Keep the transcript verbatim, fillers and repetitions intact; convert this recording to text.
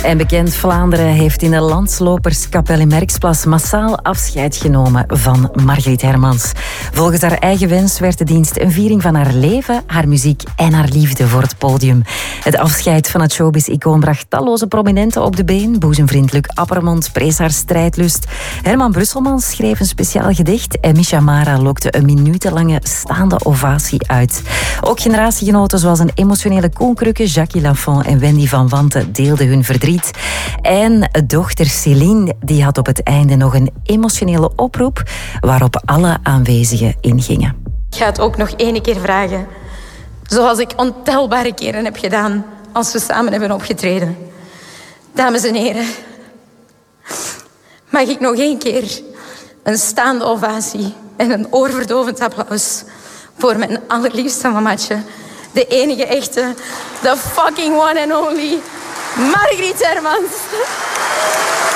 En Bekend Vlaanderen heeft in de Landsloperskapel in Merksplas massaal afscheid genomen van Margriet Hermans. Volgens haar eigen wens werd de dienst een viering van haar leven, haar muziek en haar liefde voor het podium. Het afscheid van het showbiz-icoon bracht talloze prominenten op de been. Boezemvriend Luc Appermond prees haar strijdlust. Herman Brusselmans schreef een speciaal gedicht en Misha Mara lokte een minutenlange staande ovatie uit. Ook generatiegenoten zoals een emotionele Koen Krukke, Jackie Lafont en Wendy van Wanten deelden hun verdriet. En dochter Céline die had op het einde nog een emotionele oproep waarop alle aanwezigen ingingen. Ik ga het ook nog één keer vragen. Zoals ik ontelbare keren heb gedaan als we samen hebben opgetreden. Dames en heren, mag ik nog één keer een staande ovatie en een oorverdovend applaus voor mijn allerliefste mamaatje, de enige echte, the fucking one and only Margriet Hermans.